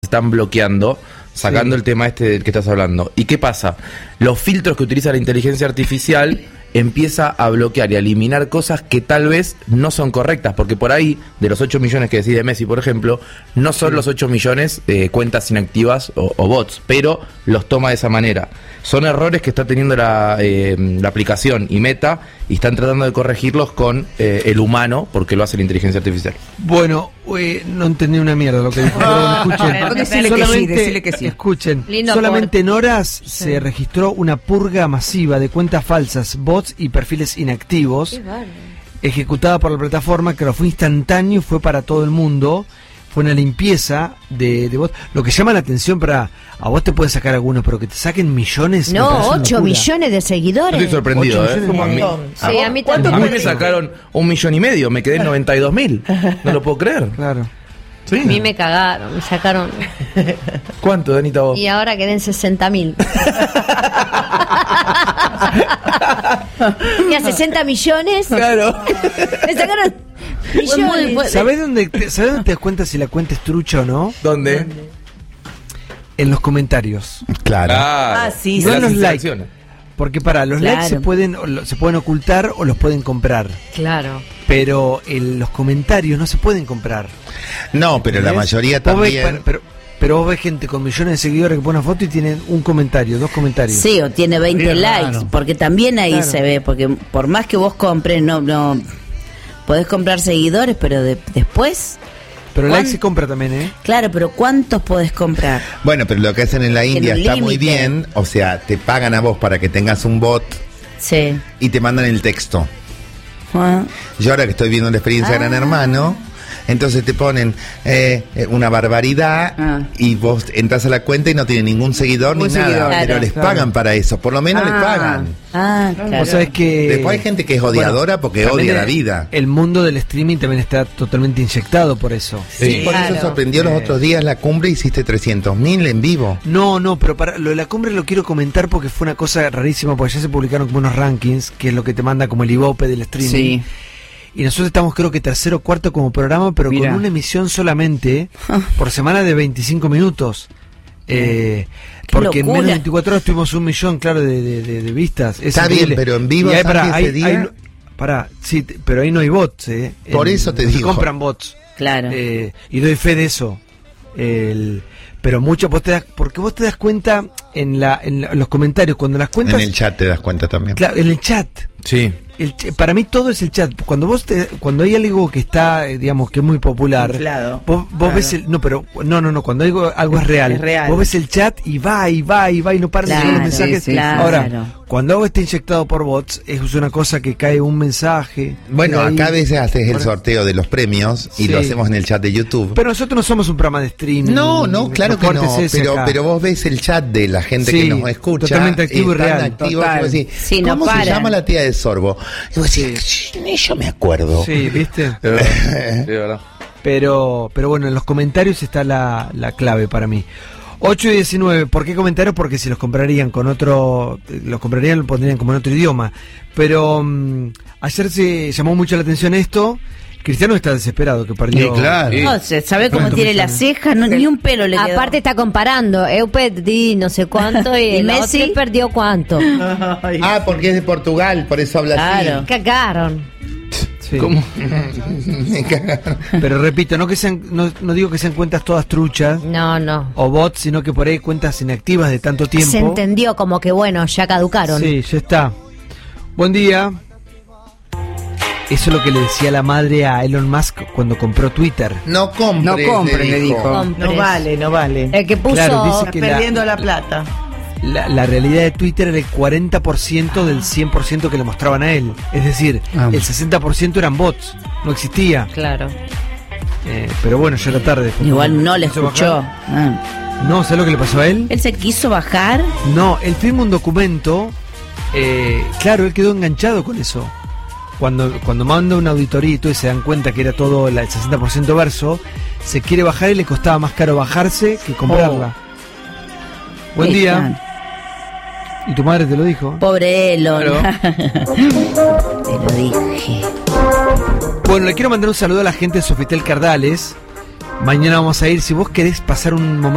están bloqueando, sacando el tema este del que estás hablando. ¿Y qué pasa? Los filtros que utiliza la inteligencia artificial empieza a bloquear y a eliminar cosas que tal vez no son correctas, porque por ahí, de los 8 millones que decís de Messi, por ejemplo, no son los 8 millones de cuentas inactivas o bots, pero los toma de esa manera. Son errores que está teniendo la aplicación y Meta, y están tratando de corregirlos con el humano, porque lo hace la inteligencia artificial. Bueno, no entendí una mierda lo que dijo, pero escuchen. Decile que sí. Escuchen, Lindo solamente en horas se registró una purga masiva de cuentas falsas, bots y perfiles inactivos, ejecutada por la plataforma, que fue instantáneo, fue para todo el mundo. Fue una limpieza de bots. Lo que llama la atención, a vos te pueden sacar algunos, pero que te saquen millones. No, 8 millones de seguidores. Estoy sorprendido, Sí, a mí también. también. Me sacaron 1,5 millones, me quedé en 92.000. No lo puedo creer. Claro. Sí. A mí me cagaron, me sacaron. ¿Cuánto, Danita, vos? Y ahora quedé en 60.000. Y a 60 millones. Claro. Me sacaron millones. ¿Sabés dónde te das cuenta si la cuenta es trucha o no? ¿Dónde? En los comentarios. Claro. Sí, No en los likes. likes. Porque los Claro. likes se pueden ocultar o los pueden comprar. Claro. Pero los comentarios no se pueden comprar. No, pero la ¿Ves? mayoría Vos ves, también. pero vos ves gente con millones de seguidores que pone una foto y tienen un comentario, 2 comentarios. Sí, o tiene 20 Bien likes, raro. porque también ahí Claro. se ve, porque por más que vos compres, no podés comprar seguidores, pero después, Pero likes se compra también, ¿eh? claro, pero ¿cuántos podés comprar? Bueno, pero lo que hacen en la India un está muy límite. bien. O sea, te pagan a vos para que tengas un bot Sí. y te mandan el texto. Ah, Yo ahora que estoy viendo la experiencia de Gran Hermano, entonces te ponen una barbaridad y vos entras a la cuenta y no tiene ningún seguidor ni nada, seguidor, pero claro. les pagan para eso, por lo menos les pagan. claro. Vos sabés que... Después hay gente que es odiadora porque también odia la vida. El mundo del streaming también está totalmente inyectado por eso. Sí, por eso sorprendió los otros días la cumbre, hiciste 300.000 en vivo. No, pero para lo de la cumbre lo quiero comentar porque fue una cosa rarísima, porque ya se publicaron como unos rankings, que es lo que te manda como el Ibope del streaming. Sí. Y nosotros estamos creo que 3º o 4º como programa, pero Mirá. con una emisión solamente por semana de 25 minutos. Porque en menos de 24 horas tuvimos 1 millón, claro, de vistas. Es Está bien, increíble. pero en vivo, Y ahí, Santi, ese día... sí, pero ahí no hay bots, Por eso te no se digo. compran bots. Claro. Y doy fe de eso. Pero mucho porque vos te das cuenta en los comentarios, cuando las cuentas... En el chat te das cuenta también. Claro, en el chat. Sí. Para mí todo es el chat. Cuando cuando hay algo que está, digamos, que es muy popular, Inflado, vos claro. ves no, cuando algo es real, Es real. vos ves el chat y va y no paran de llegar los mensajes. sí, claro. Ahora, cuando algo está inyectado por bots, es una cosa que cae un mensaje. Bueno, y ahí- acá a veces haces el sorteo de los premios y Sí. lo hacemos en el chat de YouTube. Pero nosotros no somos un programa de streaming. No, claro que no, Fuerte es ese acá. pero vos ves el chat de la gente Sí, que nos escucha. totalmente activo y están real. activos, Total. y vos decís, Sí, no ¿cómo se paran. llama la tía de Sorbo? Y vos decís, ni yo me acuerdo. Sí, ¿viste? Sí, verdad. Pero bueno, en los comentarios está la clave para mí. 8 y 19, ¿por qué comentarios? Porque si los comprarían lo pondrían como en otro idioma. Pero ayer se llamó mucho la atención esto. Cristiano está desesperado que perdió. Sí, claro. No, ¿sabe cómo ¿Cuánto tiene me las sale? cejas? No, ni un pelo le quedó. Aparte está comparando. Eu perdí no sé cuánto y ¿Y el Messi? otro perdió cuánto. Ah, porque es de Portugal, por eso habla Claro. Cagaron. Sí. ¿Cómo? así. Me cagaron. Pero repito, no digo que sean cuentas todas truchas No. o bots, sino que por ahí cuentas inactivas de tanto tiempo. Se entendió como que bueno, ya caducaron. Sí, ya está. Buen día. Eso es lo que le decía la madre a Elon Musk cuando compró Twitter. No compres, No compren, le dijo. Compres. No vale. El que puso Claro, dice Estás que perdiendo la plata. La realidad de Twitter era el 40% del 100% que le mostraban a él. Es decir, el 60% eran bots. No existía. Claro. Pero bueno, ya era tarde. Igual no le ¿Quiso escuchó. bajar? No, ¿sabes lo que le pasó a él? Él se quiso bajar. No, él firma un documento. Claro, él quedó enganchado con eso. Cuando manda una auditoría y todo y se dan cuenta que era todo el 60% verso, se quiere bajar y le costaba más caro bajarse que comprarla. Buen Ahí día. están. ¿Y tu madre te lo dijo? Pobre Elon. Te lo dije. Bueno, le quiero mandar un saludo a la gente de Sofitel Cardales. Mañana vamos a ir. Si vos querés pasar un momento